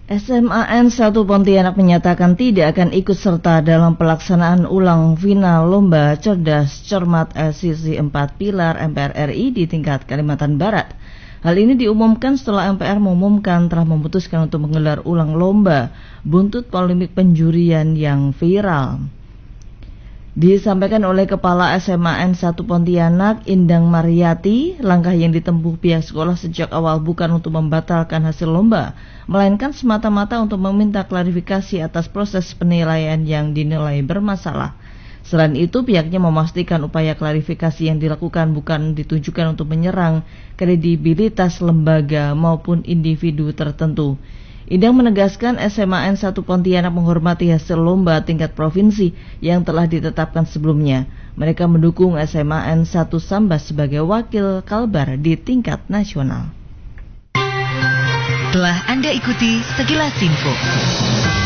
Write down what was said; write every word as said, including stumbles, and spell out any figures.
S M A N satu Pontianak menyatakan tidak akan ikut serta dalam pelaksanaan ulang final Lomba Cerdas Cermat L C C empat Pilar M P R R I di tingkat Kalimantan Barat. Hal ini diumumkan setelah M P R mengumumkan telah memutuskan untuk menggelar ulang lomba buntut polemik penjurian yang viral. Disampaikan oleh Kepala S M A N satu Pontianak, Indang Mariati, langkah yang ditempuh pihak sekolah sejak awal bukan untuk membatalkan hasil lomba, melainkan semata-mata untuk meminta klarifikasi atas proses penilaian yang dinilai bermasalah. Selain itu, pihaknya memastikan upaya klarifikasi yang dilakukan bukan ditujukan untuk menyerang kredibilitas lembaga maupun individu tertentu. Indang menegaskan S M A N satu Pontianak menghormati hasil lomba tingkat provinsi yang telah ditetapkan sebelumnya. Mereka mendukung S M A N satu Sambas sebagai wakil Kalbar di tingkat nasional. Telah Anda ikuti sekilas info.